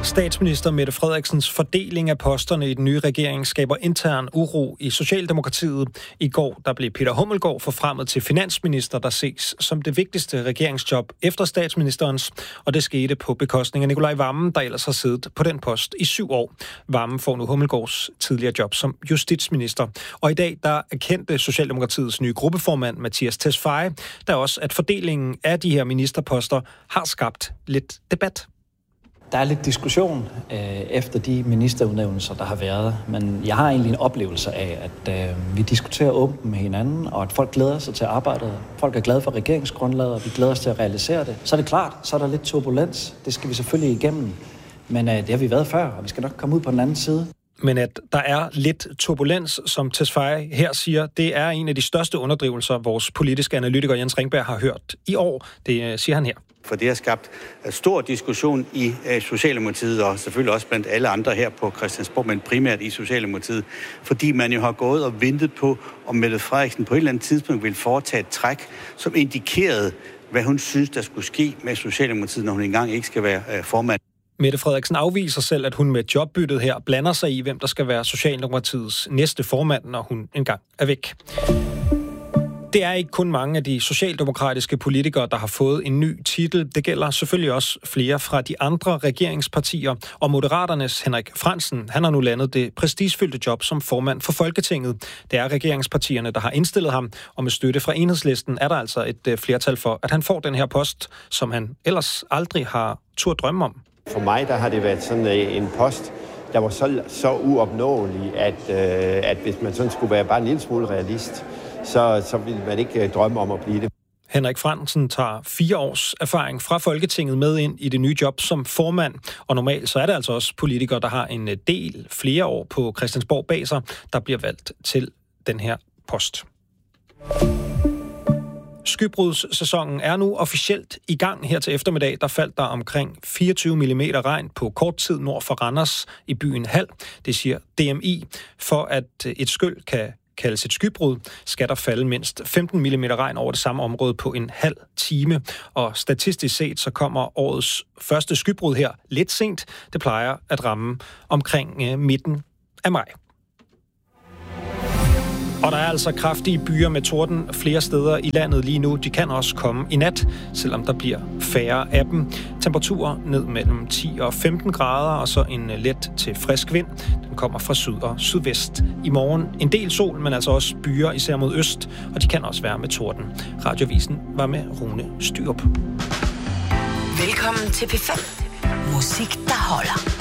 Statsminister Mette Frederiksens fordeling af posterne i den nye regering skaber intern uro i Socialdemokratiet. I går der blev Peter Hummelgaard forfremmet til finansminister, der ses som det vigtigste regeringsjob efter statsministerens, og det skete på bekostning af Nicolai Wammen, der ellers har siddet på den post i 7 år. Wammen får nu Hummelgaards tidligere job som justitsminister. Og i dag der erkendte Socialdemokratiets nye gruppeformand Mattias Tesfaye, der også at fordelingen af de her ministerposter har skabt lidt debat. Der er lidt diskussion efter de ministerudnævnelser, der har været, men jeg har egentlig en oplevelse af, at vi diskuterer åbent med hinanden, og at folk glæder sig til arbejdet. Folk er glade for regeringsgrundlaget, og vi glæder os til at realisere det. Så er det klart, så er der lidt turbulens. Det skal vi selvfølgelig igennem, men det har vi været før, og vi skal nok komme ud på den anden side. Men at der er lidt turbulens, som Tesfaye her siger, det er en af de største underdrivelser, vores politiske analytiker Jens Ringberg har hørt i år. Det siger han her. For det har skabt stor diskussion i Socialdemokratiet, og selvfølgelig også blandt alle andre her på Christiansborg, men primært i Socialdemokratiet, fordi man jo har gået og ventet på, om Mette Frederiksen på et eller andet tidspunkt vil foretage et træk, som indikerede, hvad hun synes, der skulle ske med Socialdemokratiet, når hun engang ikke skal være formand. Mette Frederiksen afviser selv, at hun med jobbyttet her blander sig i, hvem der skal være Socialdemokratiets næste formand, når hun engang er væk. Det er ikke kun mange af de socialdemokratiske politikere, der har fået en ny titel. Det gælder selvfølgelig også flere fra de andre regeringspartier. Og Moderaternes Henrik Frandsen, han har nu landet det prestigefyldte job som formand for Folketinget. Det er regeringspartierne, der har indstillet ham, og med støtte fra Enhedslisten er der altså et flertal for, at han får den her post, som han ellers aldrig har turde drømme om. For mig der har det været sådan en post, der var så uopnåelig, at hvis man sådan skulle være bare en lille smule realist, så ville man ikke drømme om at blive det. Henrik Frandsen tager 4 års erfaring fra Folketinget med ind i det nye job som formand, og normalt så er det altså også politikere, der har en del flere år på Christiansborg bag sig, der bliver valgt til den her post. Skybrudssæsonen er nu officielt i gang her til eftermiddag. Der faldt der omkring 24 mm regn på kort tid nord for Randers i byen Hald. Det siger DMI. For at et skyl kan kaldes et skybrud, skal der falde mindst 15 mm regn over det samme område på en halv time. Og statistisk set så kommer årets første skybrud her lidt sent. Det plejer at ramme omkring midten af maj. Og der er altså kraftige byer med torden flere steder i landet lige nu. De kan også komme i nat, selvom der bliver færre af dem. Temperaturer ned mellem 10 og 15 grader, og så en let til frisk vind. Den kommer fra syd og sydvest. I morgen en del sol, men altså også byer, især mod øst, og de kan også være med torden. Radioavisen var med Rune Styrup. Velkommen til P5. Musik, der holder.